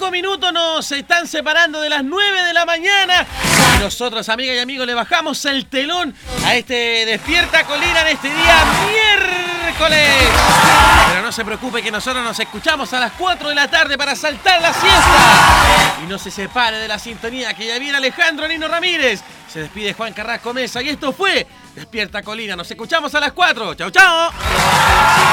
5 minutos nos están separando de las 9 de la mañana. Y nosotros, amigas y amigos, le bajamos el telón a este Despierta Colina en este día miércoles. Pero no se preocupe que nosotros nos escuchamos a las 4 de la tarde para saltar la siesta. Y no se separe de la sintonía, que ya viene Alejandro Nino Ramírez. Se despide Juan Carrasco Mesa y esto fue Despierta Colina. Nos escuchamos a las 4. ¡Chau, chau!